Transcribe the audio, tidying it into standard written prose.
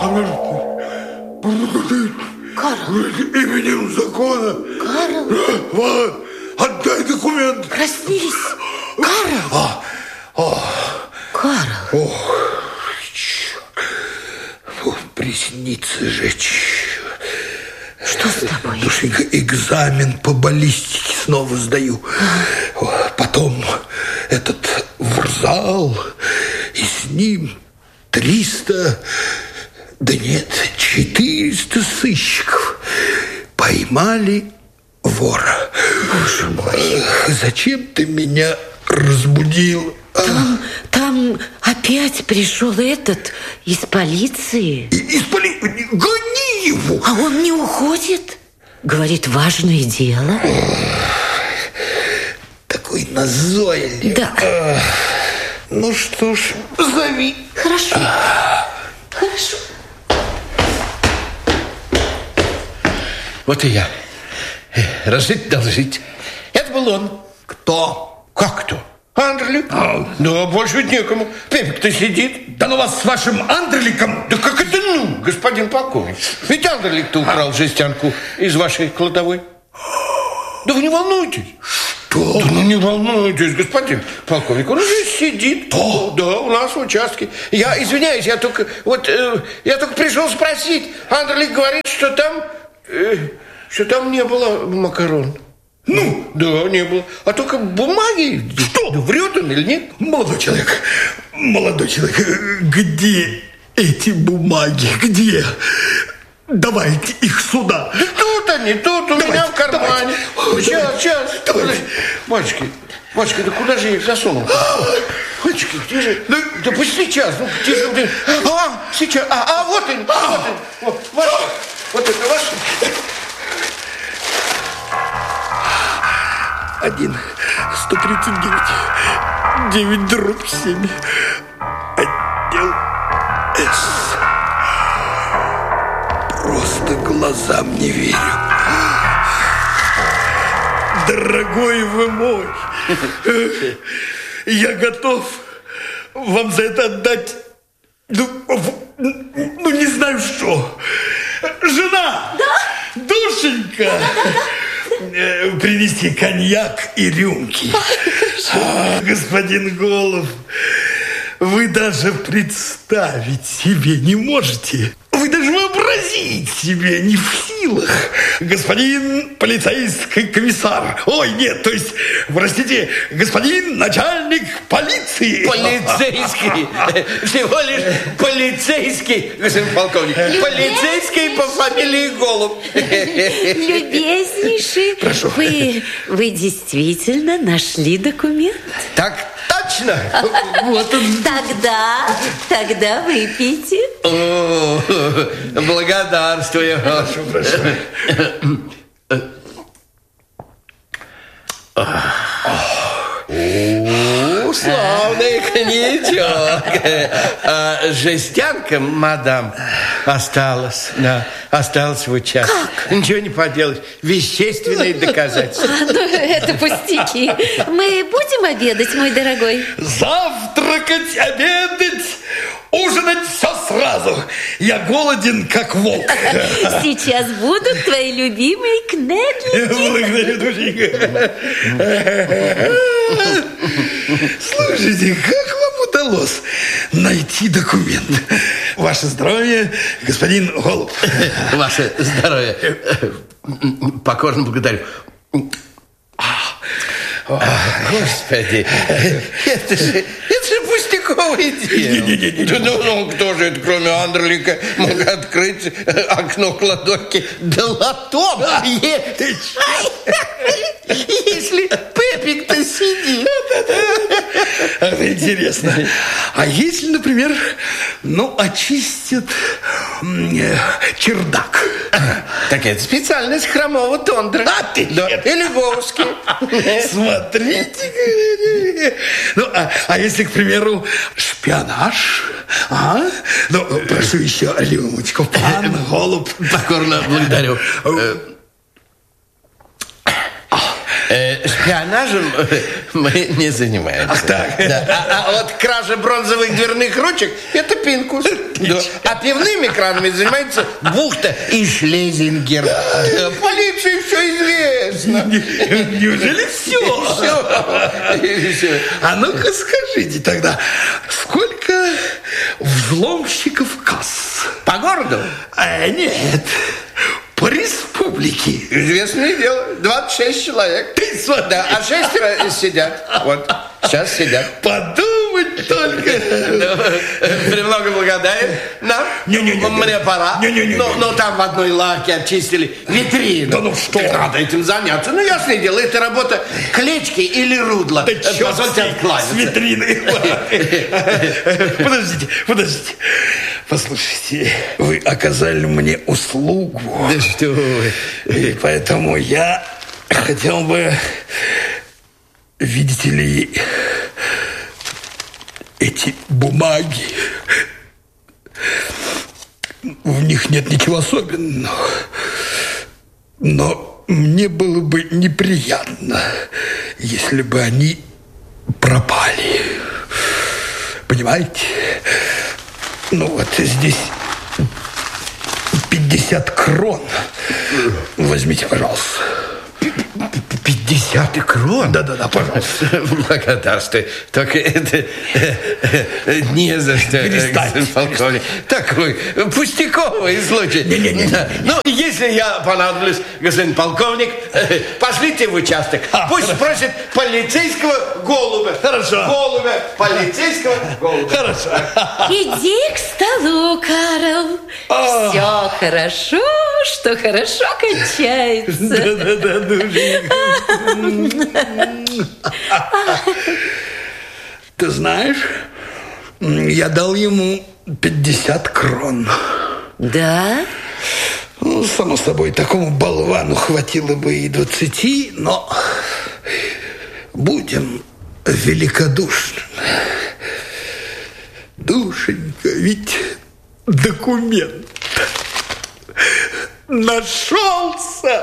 Карл. Именем закона. Карл. Вот, отдай документ. Проснись. Карл. Карл. Приснится же. Что с тобой? Душенька, экзамен по баллистике снова сдаю. Потом этот вокзал, и с ним 300, да нет, 400 сыщиков поймали вора. Боже мой. Зачем ты меня разбудил? Там опять пришел этот из полиции. Гони его! А он не уходит. Говорит, важное дело. Такой назойливый. Да. Ну что ж, зови. Хорошо. Хорошо. Вот и я. Разжить, должить. Это был он. Кто? Как кто? Андерлик. Да, больше ведь некому. Пепик-то сидит. Да ну вас с вашим Андерликом. Да как это ну, господин полковник? Ведь Андерлик-то украл жестянку из вашей кладовой. Да вы не волнуйтесь. Что? Да ну не волнуйтесь, господин полковник. Он уже сидит. Что? Да, у нас в участке. Я извиняюсь, я только пришел спросить. Андерлик говорит, что там не было макарон. Ну? Да, не было. А только бумаги. Что? Да врет он или нет? Молодой человек, где эти бумаги? Где? Давайте их сюда. Да тут они, тут у меня в кармане. Сейчас. Мальчики, да куда же я их засунул? Мальчики, где же? Да пусть сейчас. Ну, где же? Сейчас. Вот они. Вот это ваши. 1, 139, 9/7. Отдел С. Просто глазам не верю. Дорогой вы мой, я готов вам за это отдать, ну не знаю что. Жена! Да? Душенька! Принести коньяк и рюмки. Господин Голуб, вы даже представить себе не можете. Вы даже вообразить себе не в силах. Господин полицейский комиссар. Ой, нет, то есть, простите, господин начальник полиции. Полицейский. Всего лишь полицейский, господин полковник. Полицейский по фамилии Голуб. Любезнейший. Прошу. Вы действительно нашли документ? Так точно. Вот он. Тогда выпейте. О, благодарствую. Прошу. Славный коньячок. Жестянка, мадам, осталась. Да, осталась в участке. Как? Ничего не поделать. Вещественные доказательства. Это пустяки. Мы будем обедать, мой дорогой? Завтракать, обедать, ужинать все сразу. Я голоден, как волк. Сейчас будут твои любимые кнедлики. Благодарю, душенька. Слушайте, как вам удалось найти документ? Ваше здоровье, господин Голуб. Ваше здоровье. Покорно благодарю. Господи, это же пустяковое дело. Ну, кто же это, кроме Андерлика, мог открыть окно кладовки долотом? Если Пепик-то сидит. Это интересно. А если, например, очистят чердак? Так это специальность хромого тондра. Или Говский. Смотрите. А если, к примеру, шпионаж? Прошу еще рюмочку, пан Голуб. Покорно благодарю. Шпионажем мы не занимаемся. Ах так. Да. А вот кража бронзовых дверных ручек – это Пинкус. Да. А пивными кранами занимается Бухта и Шлезингер. Да. Полиции все известно. Неужели все? А ну-ка скажите тогда, сколько взломщиков касс? По городу? Нет, по республике. Известное дело. 26 человек. Да, а 6 сидят. Вот, сейчас сидят. Подумать только. Премного благодарен. Нам? Мне пора. Но там в одной лавке очистили витрину. Да ну что? Так надо этим заняться. Ну, ясное дело, это работа Клечки или Рудла. Да черт с витриной. Подождите. Послушайте, вы оказали мне услугу. Да что вы. И поэтому я хотел бы, видите ли, эти бумаги, в них нет ничего особенного, но мне было бы неприятно, если бы они пропали. Понимаете? Ну вот здесь 50 крон. Возьмите, пожалуйста. 50 крон? Да, пожалуйста. Благодарствую. Только это не за что, господин полковник. Такой пустяковый случай. Не. Ну, если я понадоблюсь, господин полковник, пошлите в участок. Пусть спросит полицейского голубя. Хорошо. Голубя, полицейского голубя. Хорошо. Иди к столу, Карл. Все хорошо, что хорошо кончается. Да, душенька. Ты знаешь, я дал ему 50 крон. Да? Ну, само собой, такому болвану хватило бы и 20, но будем великодушны. Душенька, ведь документ нашелся.